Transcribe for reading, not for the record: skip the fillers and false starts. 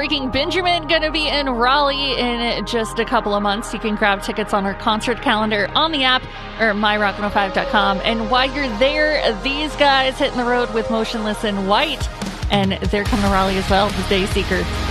Breaking Benjamin going to be in Raleigh in just a couple of months. You can grab tickets on our concert calendar on the app or myrock105.com. And while you're there, these guys hitting the road with Motionless in White, and they're coming to Raleigh as well, the Dayseeker.